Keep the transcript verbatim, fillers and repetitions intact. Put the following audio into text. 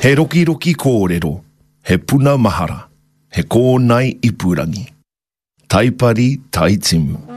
He roki roki kōrero, he puna mahara, he kōnai ipurangi. Taipari tai timu.